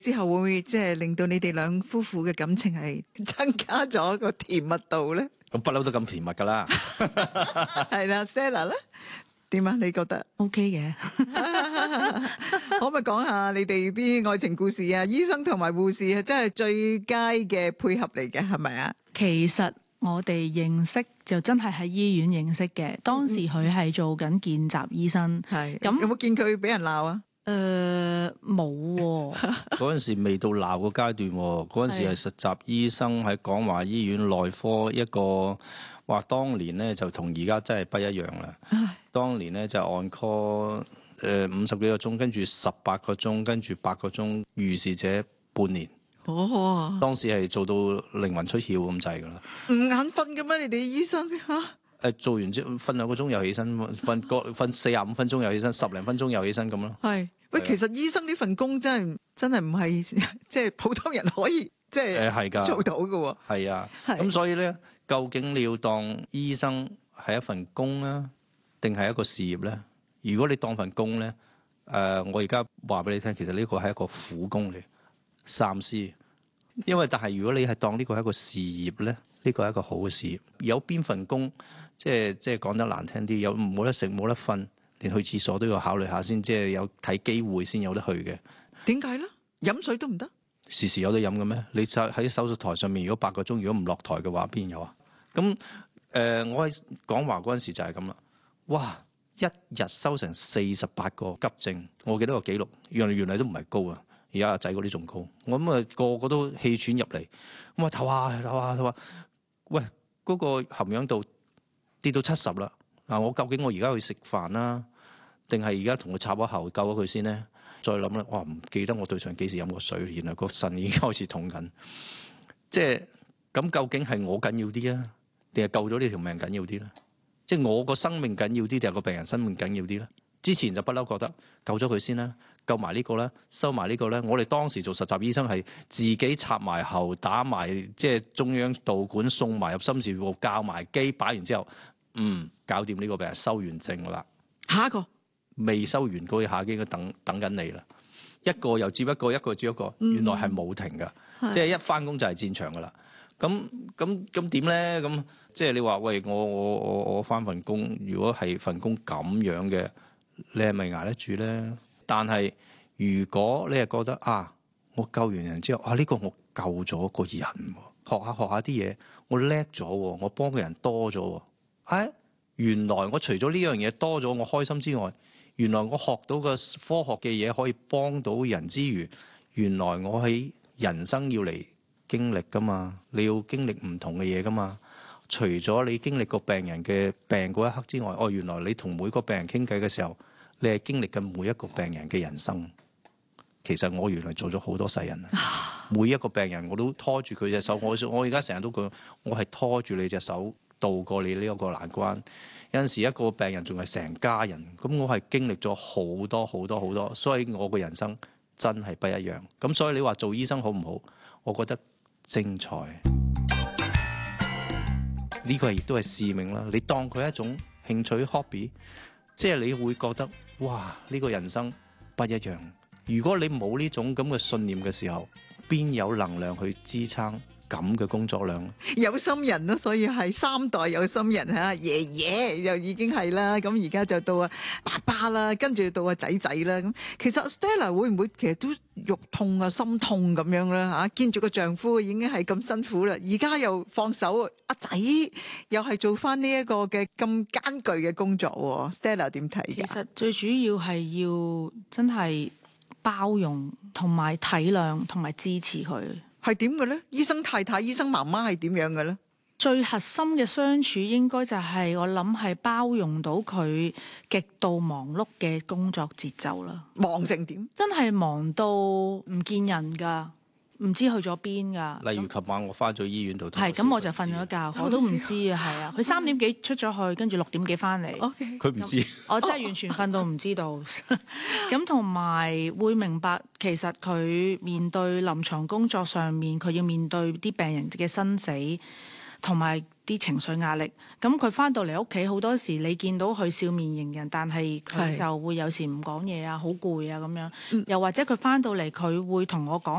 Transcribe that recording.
之後會唔會即係令到你哋兩夫婦嘅感情係增加咗個甜蜜度咧？ 咁不嬲都咁甜蜜噶啦。 係啦，Stella 咧點啊？你覺得 OK 嘅？ 可唔可以講下你哋啲愛情故事啊？醫生同埋護士係真係最佳嘅配合嚟嘅，係咪啊？ 其實我哋認識就真係喺醫院認識嘅，當時佢係做緊見習醫生。 係咁有冇見佢俾人鬧啊？ 冇喎。 嗰陣時未到鬧個階段喎，嗰陣時係實習醫生喺廣華醫院內科一個，話當年咧就同而家真係不一樣啦。當年咧就按 call 50幾個鐘，跟住18個鐘，跟住8個鐘，如是者半年。 哦， 當時係做到靈魂出竅咁滯噶啦。 唔眼瞓嘅咩？你哋醫生嚇？ 做完之後瞓2個鐘又起身，瞓45分鐘又起身，10零分鐘又起身咁咯。 係喂，其實醫生呢份工真係唔係即係普通人可以即係做到嘅喎。 係啊，咁所以咧，究竟你要當醫生係一份工啊，定係一個事業咧？如果你當份工咧，我而家話俾你聽，其實呢個係一個苦工嚟，三思。因為但係如果你係當呢個係一個事業咧，呢個係一個好嘅事業。有邊份工即係講得難聽啲，有冇得食冇得瞓，連去廁所都要考慮下先，即係有睇機會先有得去嘅。 點解咧？飲水都唔得？ 時時有得飲嘅咩？你就喺手術台上面，如果8個鐘，如果唔落台嘅話，邊有啊？咁我喺廣華嗰陣時就係咁啦。哇！一日收成48個急症，我記得個記錄，原來都唔係高啊。而家阿仔嗰啲仲高，我諗個個都氣喘入嚟，咁啊唞下，喂，嗰個含氧度跌到70啦。我究竟我而家去食飯啦，定係而家同佢插咗喉救咗佢先咧？再諗咧，哇！唔記得我對上幾時飲過水，原來個腎已經開始痛緊。即係咁，究竟係我緊要啲啊，定係救咗呢條命緊要啲咧？即係我個生命緊要啲，定係個病人生命緊要啲咧？之前就不嬲覺得救咗佢先啦，救埋呢個啦，收埋呢個咧。我哋當時做實習醫生係自己插埋喉，打埋即係中央導管，送埋入心臟部，校埋機，擺完之後，搞掂呢個病人，收完症啦。 下一個未收完嗰下機，應該等緊你啦。一個又接一個，一個接一個，原來係冇停噶，即係一翻工就係戰場噶啦。咁點咧？咁即係你話喂，我翻份工，如果係份工咁樣嘅，你係咪捱得住咧？但係如果你係覺得我救完人之後，呢個我救咗個人，學下啲嘢，我叻咗，我幫嘅人多咗，原來我除咗呢樣嘢多咗，我開心之外，原來我學到嘅科學嘅嘢可以幫到人之餘，原來我喺人生要嚟經歷噶嘛，你要經歷唔同嘅嘢噶嘛。除咗你經歷個病人嘅病嗰一刻之外，原來你同每個病人傾偈嘅時候，你係經歷緊每一個病人嘅人生。其實我原來做咗好多世人啊！每一個病人我都拖住佢隻手，我而家成日都講，我係拖住你隻手渡過你呢一個難關。有陣時一個病人仲係成家人，咁我係經歷咗好多好多好多，所以我個人生真係不一樣。咁所以你話做醫生好唔好？我覺得精彩。呢個亦都係使命啦。你當佢一種興趣 hobby， 即係你會覺得哇，呢個人生不一樣。如果你冇呢種咁嘅信念嘅時候，邊有能量去支撐咁嘅工作量？ 有心人咯，所以係3代有心人嚇，爺爺又已經係啦，咁而家就到爸爸啦，跟住到仔仔啦。咁其實 Stella 會唔會其實都肉痛啊、心痛咁樣啦嚇？見住個丈夫已經係咁辛苦啦，而家又放手，阿仔又係做翻呢一個嘅咁艱巨嘅工作喎。Stella 點睇㗎？ 其實最主要係要真係包容同埋體諒同埋支持佢。 係點嘅咧？醫生太太、醫生媽媽係點樣嘅咧？ 最核心嘅相處應該就係我諗係包容到佢極度忙碌嘅工作節奏啦。 忙成點？ 真係忙到唔見人㗎。唔知去咗邊㗎。 例如琴晚我翻咗醫院度， 係咁我就瞓咗覺，我都唔知啊，係啊，佢3點幾出咗去，跟住6點幾翻嚟。 佢唔知， 我真係完全瞓到唔知道。咁同埋會明白，其實佢面對臨床工作上面，佢要面對啲病人嘅生死，同埋啲情緒壓力。咁佢翻到嚟屋企好多時，你見到佢笑面迎人，但係佢就會有時唔講嘢啊，好攰啊咁樣。又或者佢翻到嚟，佢會同我講